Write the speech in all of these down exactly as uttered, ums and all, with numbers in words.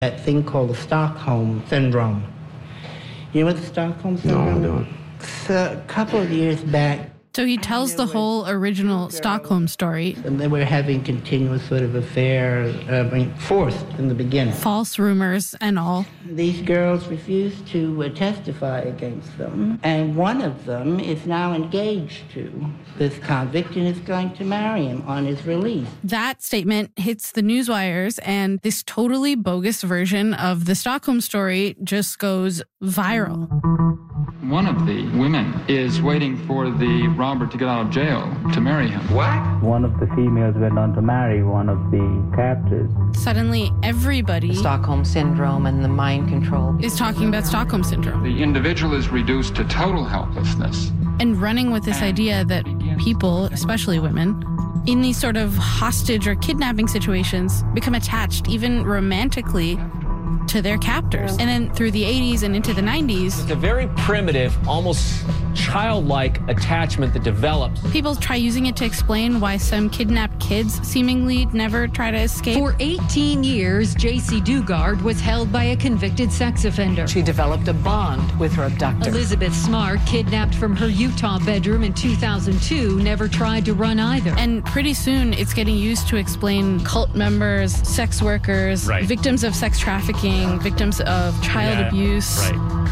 That thing called the Stockholm Syndrome. You know what the Stockholm Syndrome No, I is? So, a couple of years back, So he tells the whole original Stockholm story. and they were having continuous sort of affair, uh, I mean, forced in the beginning. False rumors and all. These girls refused to uh, testify against them, and one of them is now engaged to this convict and is going to marry him on his release. That statement hits the news wires, and this totally bogus version of the Stockholm story just goes viral. One of the women is waiting for the robber to get out of jail to marry him. What? One of the females went on to marry one of the captives. Suddenly, everybody Stockholm Syndrome and the mind control. is talking about Stockholm Syndrome The individual is reduced to total helplessness. and running with this idea that people, especially women, in these sort of hostage or kidnapping situations become attached, even romantically, to their captors. And then through the eighties and into the nineties, It's a very primitive, almost childlike attachment that develops. people try using it to explain why some kidnapped kids seemingly never try to escape. For eighteen years, J C Dugard was held by a convicted sex offender. She developed a bond with her abductor. Elizabeth Smart, kidnapped from her Utah bedroom in two thousand two, never tried to run either. And pretty soon, it's getting used to explain cult members, sex workers, Right. victims of sex trafficking, victims of child Yeah, abuse. Right.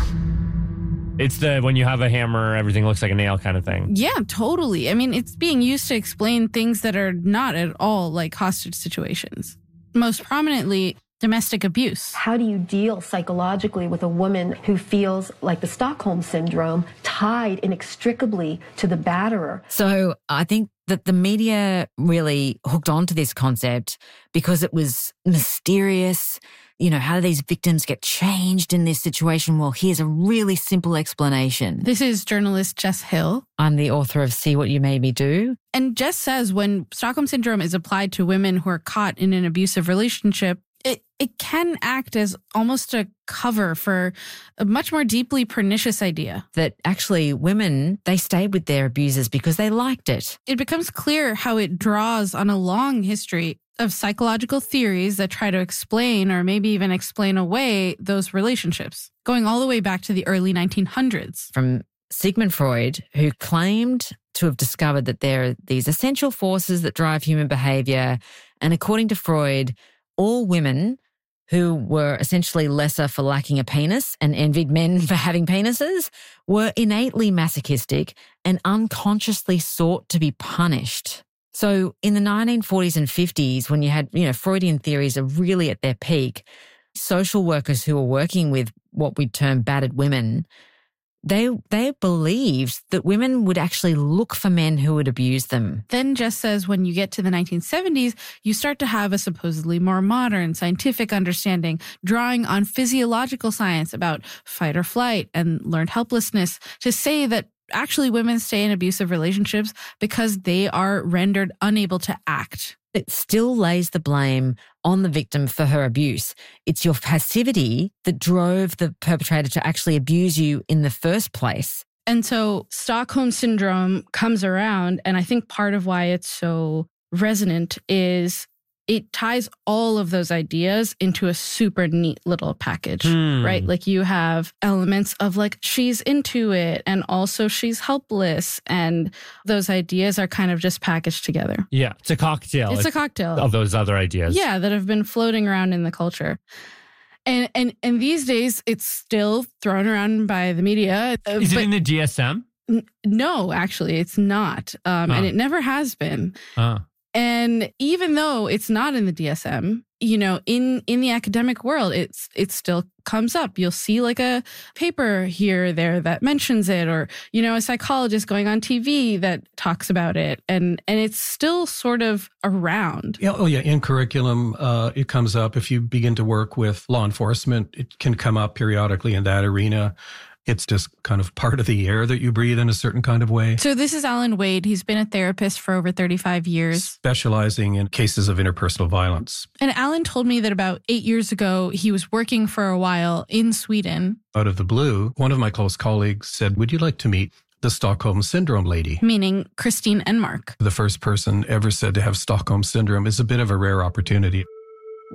It's the when you have a hammer, everything looks like a nail kind of thing. Yeah, totally. I mean, it's being used to explain things that are not at all like hostage situations. Most prominently, domestic abuse. How do you deal psychologically with a woman who feels like the Stockholm Syndrome, tied inextricably to the batterer? So I think that the media really hooked onto this concept because it was mysterious. You know, how do these victims get changed in this situation? Well, here's a really simple explanation. This is journalist Jess Hill. I'm the author of See What You Made Me Do. And Jess says when Stockholm Syndrome is applied to women who are caught in an abusive relationship, it, it can act as almost a cover for a much more deeply pernicious idea. That actually women, they stayed with their abusers because they liked it. It becomes clear how it draws on a long history of psychological theories that try to explain or maybe even explain away those relationships, going all the way back to the early nineteen hundreds. From Sigmund Freud, who claimed to have discovered that there are these essential forces that drive human behavior. And according to Freud, all women who were essentially lesser for lacking a penis and envied men for having penises were innately masochistic and unconsciously sought to be punished. So in the nineteen forties and fifties, when you had, you know, Freudian theories are really at their peak, social workers who were working with what we'd term battered women, they they believed that women would actually look for men who would abuse them. Then Jess says when you get to the nineteen seventies, you start to have a supposedly more modern scientific understanding, drawing on physiological science about fight or flight and learned helplessness to say that actually women stay in abusive relationships because they are rendered unable to act. It still lays the blame on the victim for her abuse. It's your passivity that drove the perpetrator to actually abuse you in the first place. And so Stockholm Syndrome comes around, and I think part of why it's so resonant is it ties all of those ideas into a super neat little package, Hmm. right? Like you have elements of like, she's into it and also she's helpless. And those ideas are kind of just packaged together. Yeah, it's a cocktail. It's a cocktail. Of those other ideas. Yeah, that have been floating around in the culture. And and and these days, it's still thrown around by the media. uh, Is it but in the D S M? n- no, actually, it's not. Um, Huh. And it never has been. Uh. And even though it's not in the D S M, you know, in, in the academic world, it's it still comes up. You'll see like a paper here or there that mentions it, or, you know, a psychologist going on T V that talks about it. And and it's still sort of around. Yeah, oh, yeah. In curriculum, uh, it comes up. If you begin to work with law enforcement, it can come up periodically in that arena. It's just kind of part of the air that you breathe in a certain kind of way. So this is Alan Wade. He's been a therapist for over thirty-five years. Specializing in cases of interpersonal violence. And Alan told me that about eight years ago, he was working for a while in Sweden. Out of the blue, one of my close colleagues said, would you like to meet the Stockholm Syndrome lady? Meaning Christine Enmark. The first person ever said to have Stockholm Syndrome is a bit of a rare opportunity.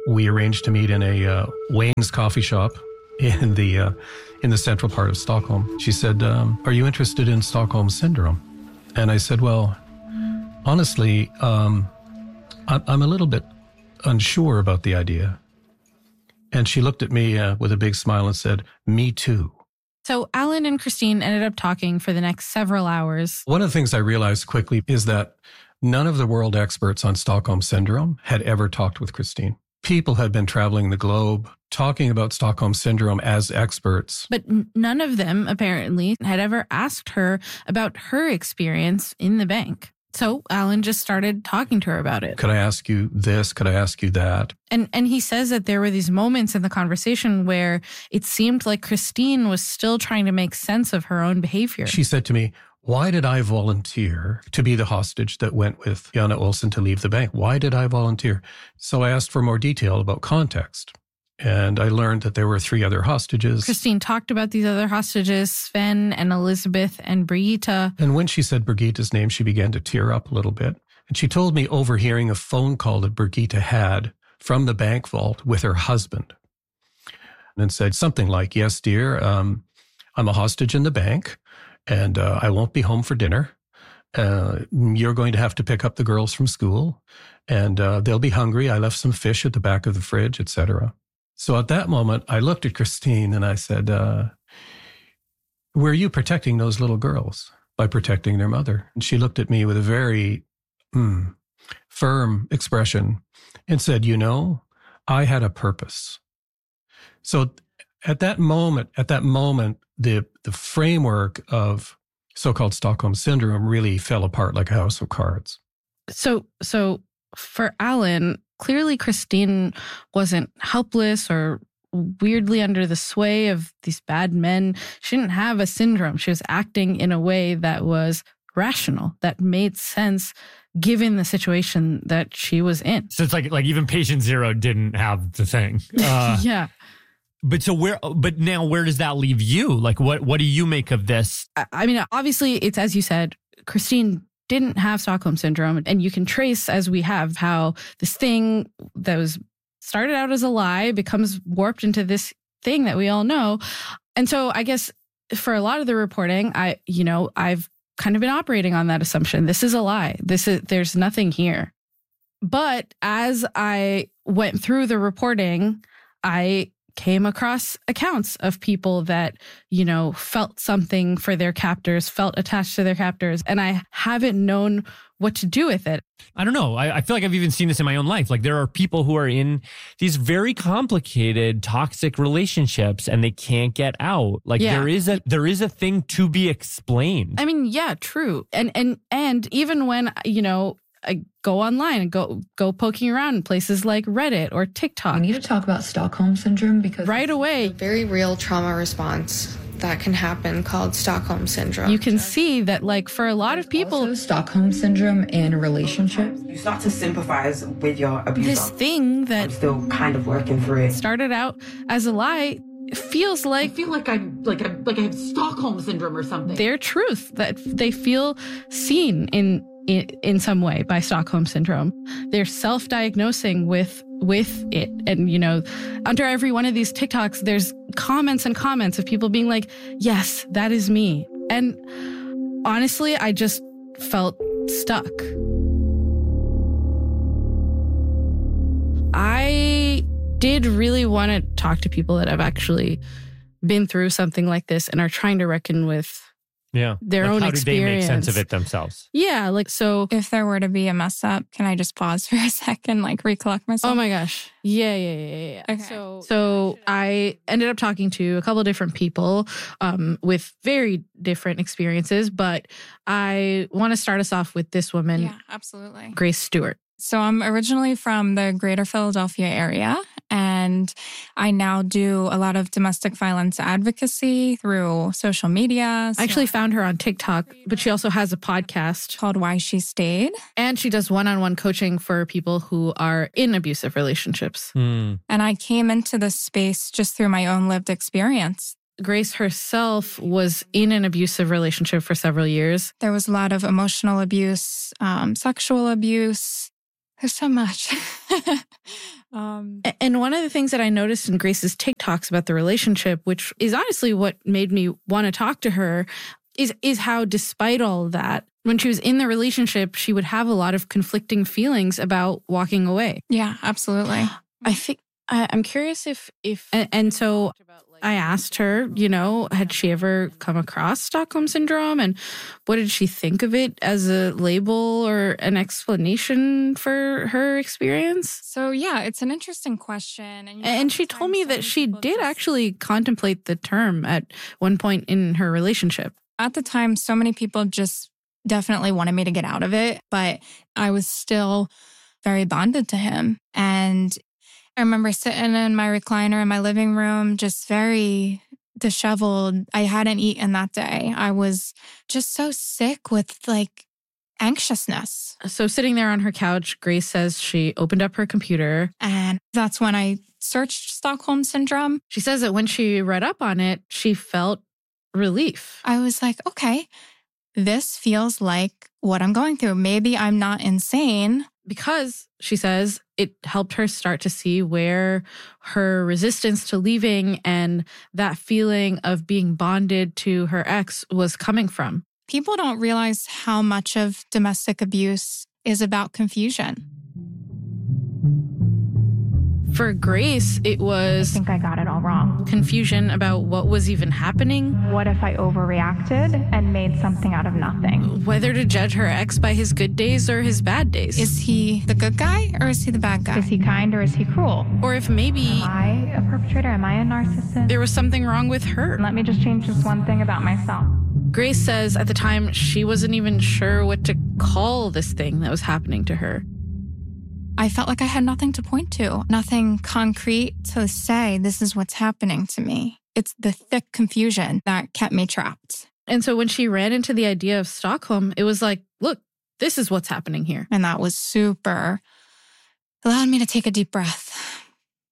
we arranged to meet in a uh, Wayne's coffee shop in the uh, in the central part of Stockholm. She said, um, "Are you interested in Stockholm Syndrome?" And I said, "Well, honestly, um, I'm a little bit unsure about the idea." And she looked at me uh, with a big smile and said, "Me too." So Alan and Christine ended up talking for the next several hours. One of the things I realized quickly is that none of the world experts on Stockholm Syndrome had ever talked with Christine. People had been traveling the globe talking about Stockholm Syndrome as experts. But n- none of them, apparently, had ever asked her about her experience in the bank. So Alan just started talking to her about it. Could I ask you this? Could I ask you that? And and he says that there were these moments in the conversation where it seemed like Christine was still trying to make sense of her own behavior. She said to me, "Why did I volunteer to be the hostage that went with Jana Olsen to leave the bank? Why did I volunteer?" So I asked for more detail about context. And I learned that there were three other hostages. Christine talked about these other hostages, Sven and Elizabeth and Brigitte. And when she said Brigitte's name, she began to tear up a little bit. And she told me overhearing a phone call that Brigitte had from the bank vault with her husband. And said something like, "Yes, dear, um, I'm a hostage in the bank. And uh, I won't be home for dinner. Uh, you're going to have to pick up the girls from school. And uh, they'll be hungry. I left some fish at the back of the fridge, et cetera" So at that moment, I looked at Christine and I said, uh, "Were you protecting those little girls by protecting their mother?" And she looked at me with a very mm, firm expression and said, "You know, I had a purpose." So at that moment, at that moment, the the framework of so-called Stockholm Syndrome really fell apart like a house of cards. So, so for Alan, clearly Christine wasn't helpless or weirdly under the sway of these bad men. She didn't have a syndrome. She was acting in a way that was rational, that made sense given the situation that she was in. So it's like like even patient zero didn't have the thing. Uh, yeah. But so where, but now where does that leave you? Like, what, what do you make of this? I, I mean, obviously it's, as you said, Christine didn't have Stockholm Syndrome. And you can trace, as we have, how this thing that was started out as a lie becomes warped into this thing that we all know. And so I guess for a lot of the reporting, I, you know, I've kind of been operating on that assumption. This is a lie. This is, there's nothing here. But as I went through the reporting, I came across accounts of people that, you know, felt something for their captors, felt attached to their captors, and I haven't known what to do with it. I don't know. I, I feel like I've even seen this in my own life. Like there are people who are in these very complicated, toxic relationships and they can't get out. Like Yeah. there is a there is a thing to be explained. I mean, yeah, true. And and and even when, you know, I go online and go go poking around in places like Reddit or TikTok. We need to talk about Stockholm Syndrome because right away, a very real trauma response that can happen called Stockholm Syndrome. You can see that, like, for a lot of people, also Stockholm Syndrome in relationships. You start to sympathize with your abuser. This thing that I'm still kind of working through it. Started out as a lie feels like I feel like I'm like I like I have Stockholm Syndrome or something. Their truth, that they feel seen in. In, in some way by Stockholm Syndrome. They're self-diagnosing with with it. And, you know, under every one of these TikToks, there's comments and comments of people being like, yes, that is me. And honestly, I just felt stuck. I did really want to talk to people that have actually been through something like this and are trying to reckon with Yeah. their like own how experience. How do they make sense of it themselves? Yeah. Like, so if there were to be a mess up, can I just pause for a second, like recollect myself? Oh my gosh. Yeah, yeah, yeah, yeah. Okay. So, so I ended up talking to a couple of different people um, with very different experiences, but I want to start us off with this woman. Yeah, absolutely. Grace Stewart. So I'm originally from the greater Philadelphia area, and I now do a lot of domestic violence advocacy through social media. So I actually found her on TikTok, but she also has a podcast called Why She Stayed. And she does one-on-one coaching for people who are in abusive relationships. Hmm. And I came into this space just through my own lived experience. Grace herself was in an abusive relationship for several years. There was a lot of emotional abuse, um, sexual abuse. There's so much. um, and one of the things that I noticed in Grace's TikToks about the relationship, which is honestly what made me want to talk to her, is is how despite all of that, when she was in the relationship, she would have a lot of conflicting feelings about walking away. Yeah, absolutely. I think I, I'm curious if if and, and so I asked her, you know, had she ever come across Stockholm Syndrome and what did she think of it as a label or an explanation for her experience? So, yeah, it's an interesting question. And, and she told me that she did just... actually contemplate the term at one point in her relationship. At the time, so many people just definitely wanted me to get out of it, but I was still very bonded to him. And I remember sitting in my recliner in my living room, just very disheveled. I hadn't eaten that day. I was just so sick with like anxiousness. So sitting there on her couch, Grace says she opened up her computer. And that's when I searched Stockholm Syndrome. She says that when she read up on it, she felt relief. I was like, okay, this feels like what I'm going through. Maybe I'm not insane. Because, she says, it helped her start to see where her resistance to leaving and that feeling of being bonded to her ex was coming from. People don't realize how much of domestic abuse is about confusion. For Grace, it was... I think I got it all wrong. Confusion about what was even happening. What if I overreacted and made something out of nothing? Whether to judge her ex by his good days or his bad days. Is he the good guy or is he the bad guy? Is he kind or is he cruel? Or if maybe... Am I a perpetrator? Am I a narcissist? There was something wrong with her. Let me just change this one thing about myself. Grace says at the time she wasn't even sure what to call this thing that was happening to her. I felt like I had nothing to point to, nothing concrete to say, this is what's happening to me. It's the thick confusion that kept me trapped. And so when she ran into the idea of Stockholm, it was like, look, this is what's happening here. And that was super, allowed me to take a deep breath.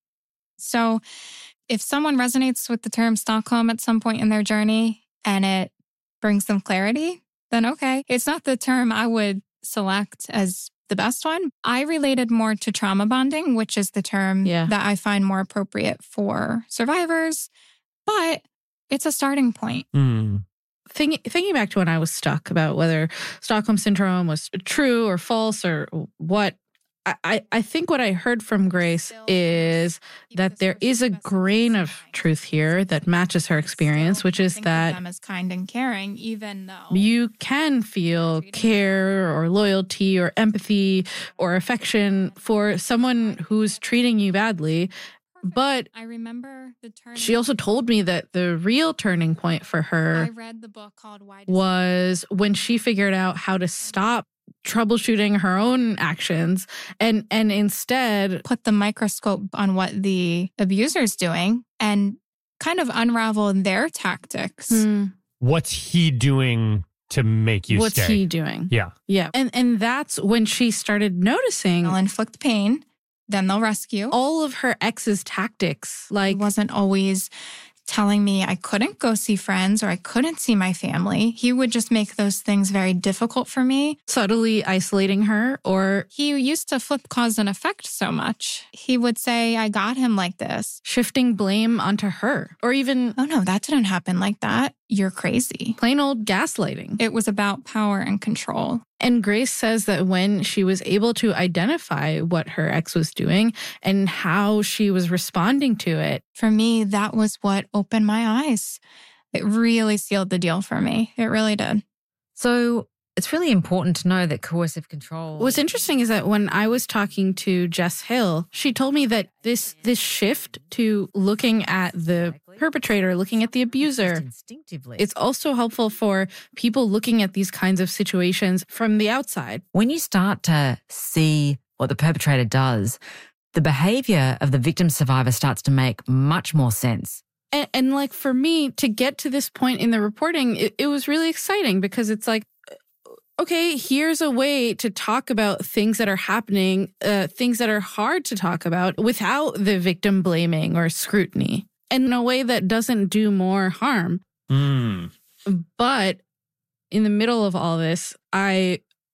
So if someone resonates with the term Stockholm at some point in their journey and it brings them clarity, then okay. It's not the term I would select as the best one. I related more to trauma bonding, which is the term yeah. that I find more appropriate for survivors, but it's a starting point. Mm. Think, thinking back to when I was stuck about whether Stockholm Syndrome was true or false or what, I, I think what I heard from Grace is that there is a grain of truth here that matches her experience, which is that them as kind and caring, even though you can feel care or loyalty or empathy or affection for someone who's treating you badly. But I remember the turn. She also told me that the real turning point for her I read the book called Why was when she figured out how to stop troubleshooting her own actions and and instead put the microscope on what the abuser's doing and kind of unravel their tactics. Hmm. What's he doing to make you What's stay? he doing? Yeah. Yeah. And and that's when she started noticing they'll inflict pain, then they'll rescue. All of her ex's tactics. Like, he wasn't always telling me I couldn't go see friends or I couldn't see my family. He would just make those things very difficult for me. Subtly isolating her, or he used to flip cause and effect so much. He would say, I got him like this. Shifting blame onto her. Or even, oh no, that didn't happen like that. You're crazy. Plain old gaslighting. It was about power and control. And Grace says that when she was able to identify what her ex was doing and how she was responding to it. For me, that was what opened my eyes. It really sealed the deal for me. It really did. So it's really important to know that coercive control. What's interesting is that when I was talking to Jess Hill, she told me that this this shift to looking at the perpetrator, looking at the abuser, instinctively, it's also helpful for people looking at these kinds of situations from the outside. When you start to see what the perpetrator does, the behavior of the victim survivor starts to make much more sense. And, and like for me, to get to this point in the reporting, it, it was really exciting because it's like, okay, here's a way to talk about things that are happening, uh, things that are hard to talk about without the victim blaming or scrutiny, and in a way that doesn't do more harm. Mm. But in the middle of all this, I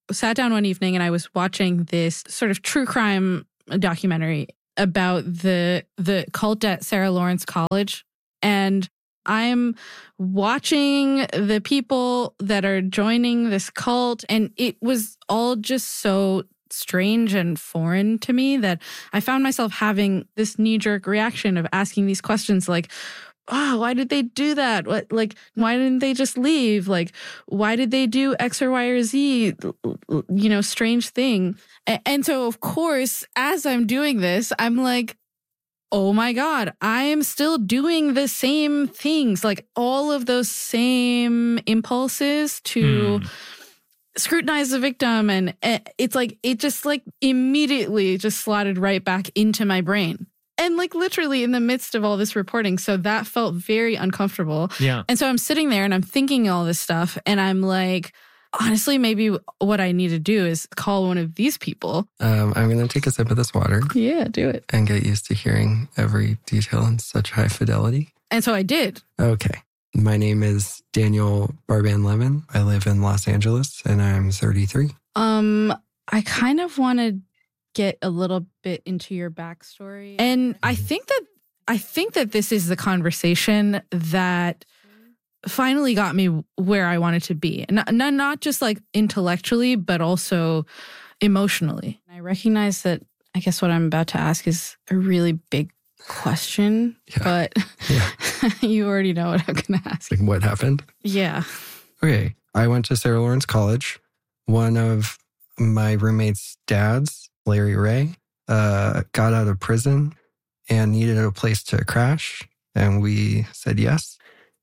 sat down one evening and I was watching this sort of true crime documentary about the the cult at Sarah Lawrence College. And I'm watching the people that are joining this cult, and it was all just so strange and foreign to me that I found myself having this knee-jerk reaction of asking these questions like, oh, why did they do that? What, like, why didn't they just leave? Like, why did they do X or Y or Z, you know, strange thing? And so, of course, as I'm doing this, I'm like, oh my God, I am still doing the same things, like all of those same impulses to mm. scrutinize the victim. And it's like, it just like immediately just slotted right back into my brain. And like literally in the midst of all this reporting. So that felt very uncomfortable. Yeah. And so I'm sitting there and I'm thinking all this stuff. And I'm like, honestly, maybe what I need to do is call one of these people. Um, I'm going to take a sip of this water. Yeah, do it. And get used to hearing every detail in such high fidelity. And so I did. Okay. My name is Daniel Barban-Levin. I live in Los Angeles and I'm thirty-three. Um, I kind of want to get a little bit into your backstory. And I think that I think that this is the conversation that finally got me where I wanted to be. And not, not just like intellectually, but also emotionally. I recognize that I guess what I'm about to ask is a really big question, yeah. but yeah. You already know what I'm going to ask. Like what happened? Yeah. Okay. I went to Sarah Lawrence College. One of my roommate's dads, Larry Ray, uh, got out of prison and needed a place to crash. And we said yes.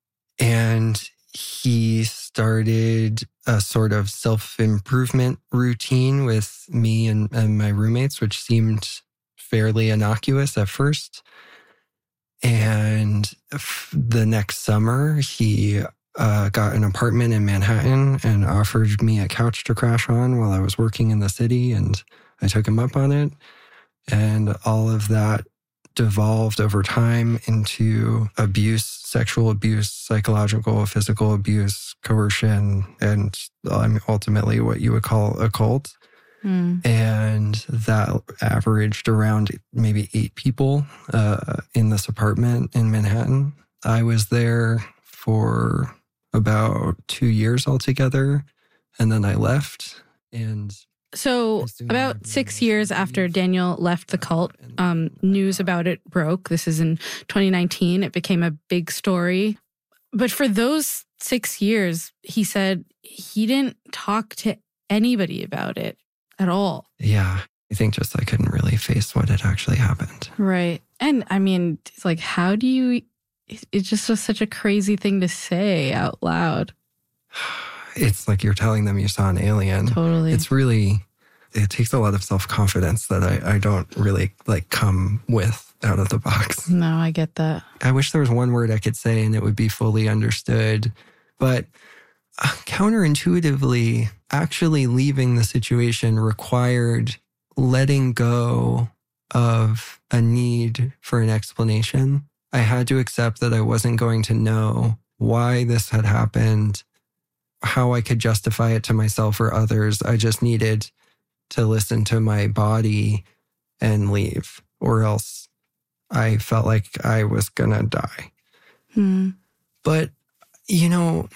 And he started a sort of self-improvement routine with me and, and my roommates, which seemed fairly innocuous at first. And f- the next summer, he uh, got an apartment in Manhattan and offered me a couch to crash on while I was working in the city. And I took him up on it. And all of that devolved over time into abuse, sexual abuse, psychological, physical abuse, coercion, and um, ultimately what you would call a cult. Mm. And that averaged around maybe eight people uh, in this apartment in Manhattan. I was there for about two years altogether, and then I left. And so about six years after Daniel left the cult, um, news about it broke. This is in twenty nineteen. It became a big story. But for those six years, he said he didn't talk to anybody about it at all. Yeah. I think just I couldn't really face what had actually happened. Right. And I mean, it's like, how do you, it's just a, such a crazy thing to say out loud. It's like you're telling them you saw an alien. Totally. It's really, it takes a lot of self-confidence that I, I don't really like come with out of the box. No, I get that. I wish there was one word I could say and it would be fully understood. But uh, counterintuitively, actually leaving the situation required letting go of a need for an explanation. I had to accept that I wasn't going to know why this had happened, how I could justify it to myself or others. I just needed to listen to my body and leave, or else I felt like I was gonna die. Hmm. But, you know,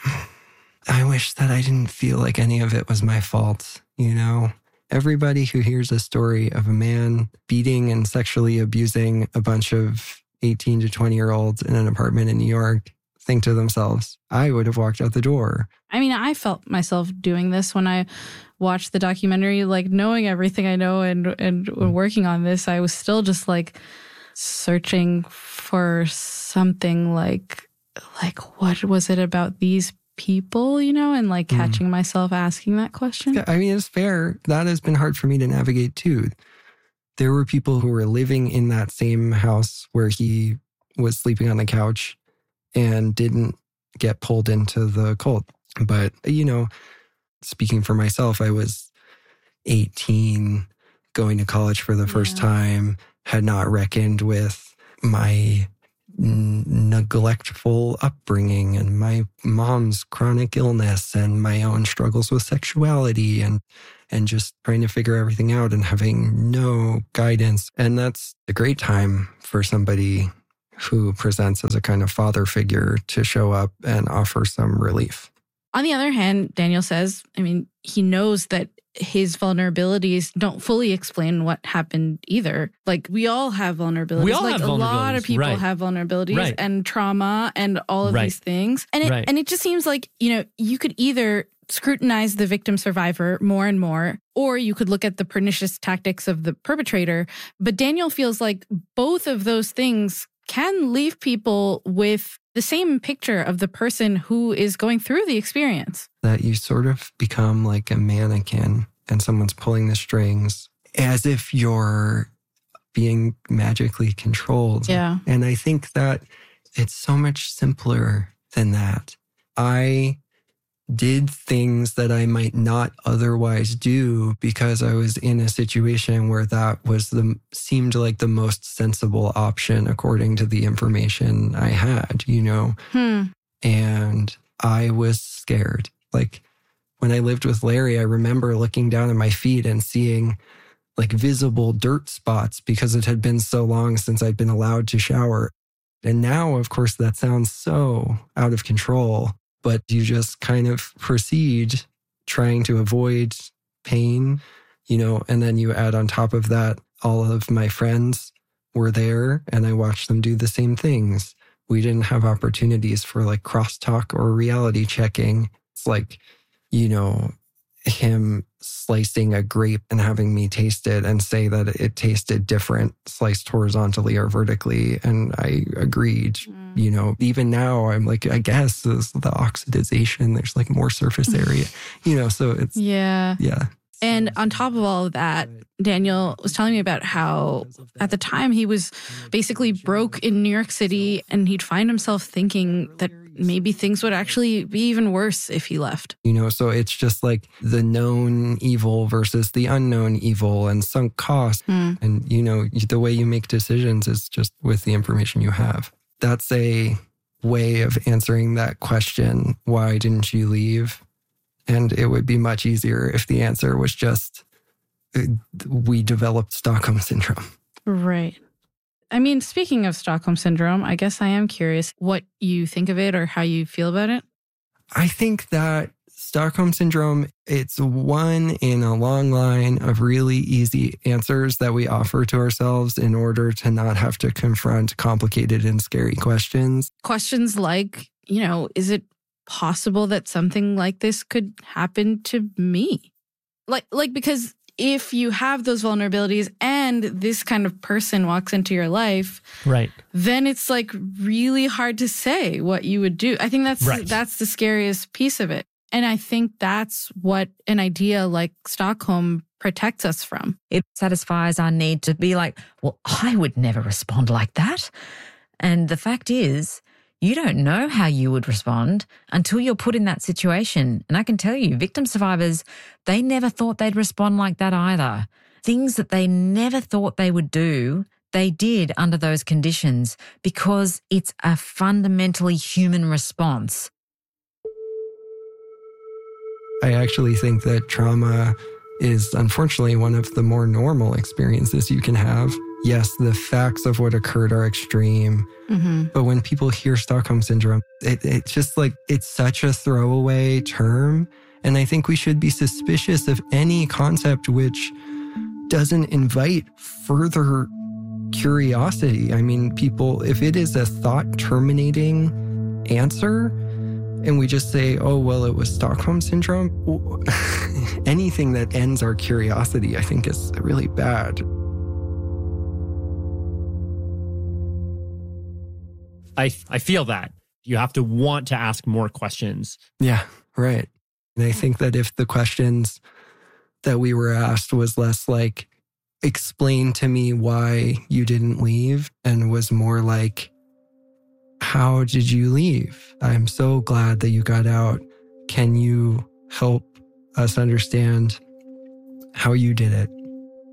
I wish that I didn't feel like any of it was my fault, you know? Everybody who hears a story of a man beating and sexually abusing a bunch of eighteen to twenty-year-olds in an apartment in New York think to themselves, I would have walked out the door. I mean, I felt myself doing this when I watched the documentary, like knowing everything I know and, and mm. working on this, I was still just like searching for something like, like, what was it about these people, you know, and like catching mm. myself asking that question. Yeah, I mean, it's fair. That has been hard for me to navigate too. There were people who were living in that same house where he was sleeping on the couch and didn't get pulled into the cult. But, you know, speaking for myself, I was eighteen, going to college for the first yeah. time, had not reckoned with my n- neglectful upbringing and my mom's chronic illness and my own struggles with sexuality and and just trying to figure everything out and having no guidance. And that's a great time for somebody who presents as a kind of father figure to show up and offer some relief. On the other hand, Daniel says, I mean, he knows that his vulnerabilities don't fully explain what happened either. Like, we all have vulnerabilities. We all like have a lot of vulnerabilities, people right. have vulnerabilities Right. and trauma and all of Right. these things. And it, Right. and it just seems like, you know, you could either scrutinize the victim survivor more and more, or you could look at the pernicious tactics of the perpetrator. But Daniel feels like both of those things can leave people with the same picture of the person who is going through the experience. That you sort of become like a mannequin and someone's pulling the strings as if you're being magically controlled. Yeah. And I think that it's so much simpler than that. I did things that I might not otherwise do because I was in a situation where that was the seemed like the most sensible option according to the information I had, you know. Hmm. And I was scared. Like when I lived with Larry, I remember looking down at my feet and seeing like visible dirt spots because it had been so long since I'd been allowed to shower. And now, of course, that sounds so out of control. But you just kind of proceed trying to avoid pain, you know, and then you add on top of that, all of my friends were there and I watched them do the same things. We didn't have opportunities for like crosstalk or reality checking. It's like, you know, him slicing a grape and having me taste it and say that it tasted different, sliced horizontally or vertically. And I agreed, mm. you know, even now I'm like, I guess this, the oxidization, there's like more surface area, you know, so it's, yeah. Yeah. And on top of all of that, Daniel was telling me about how at the time he was basically broke in New York City and he'd find himself thinking that maybe things would actually be even worse if he left. You know, so it's just like the known evil versus the unknown evil and sunk cost. Hmm. And, you know, the way you make decisions is just with the information you have. That's a way of answering that question, why didn't you leave? And it would be much easier if the answer was just, we developed Stockholm Syndrome. Right. I mean, speaking of Stockholm Syndrome, I guess I am curious what you think of it or how you feel about it. I think that Stockholm Syndrome, it's one in a long line of really easy answers that we offer to ourselves in order to not have to confront complicated and scary questions. Questions like, you know, is it possible that something like this could happen to me? Like, like because if you have those vulnerabilities and this kind of person walks into your life, right, then it's like really hard to say what you would do. I think that's right. that's the scariest piece of it. And I think that's what an idea like Stockholm protects us from. It satisfies our need to be like, well, I would never respond like that. And the fact is, you don't know how you would respond until you're put in that situation. And I can tell you, victim survivors, they never thought they'd respond like that either. Things that they never thought they would do, they did under those conditions because it's a fundamentally human response. I actually think that trauma is unfortunately one of the more normal experiences you can have. Yes, the facts of what occurred are extreme, mm-hmm. but when people hear Stockholm Syndrome, it, it's just like, it's such a throwaway term. And I think we should be suspicious of any concept which doesn't invite further curiosity. I mean, people, if it is a thought-terminating answer, and we just say, oh, well, it was Stockholm Syndrome, anything that ends our curiosity, I think, is really bad. I I feel that. You have to want to ask more questions. Yeah, right. And I think that if the questions that we were asked was less like, explain to me why you didn't leave, and was more like, how did you leave? I'm so glad that you got out. Can you help us understand how you did it?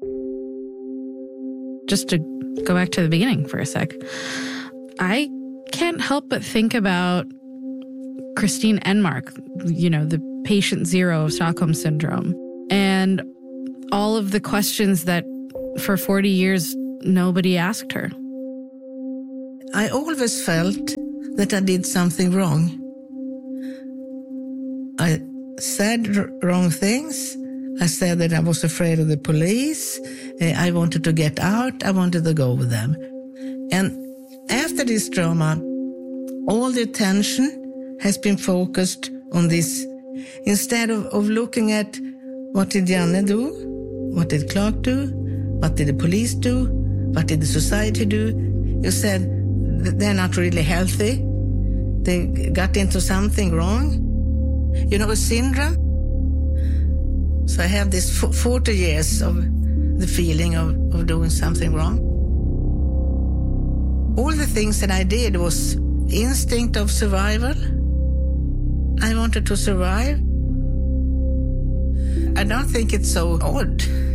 Just to go back to the beginning for a sec, I can't help but think about Christine Enmark, you know, the patient zero of Stockholm Syndrome, and all of the questions that for forty years nobody asked her. I always felt that I did something wrong. I said r- wrong things. I said that I was afraid of the police. Uh, I wanted to get out. I wanted to go with them. And after this trauma, all the attention has been focused on this. Instead of, of looking at what did Janne do, what did Clark do, what did the police do, what did the society do, you said they're not really healthy. They got into something wrong. You know, a syndrome. So I have this forty years of the feeling of, of doing something wrong. All the things that I did was instinct of survival. I wanted to survive. I don't think it's so odd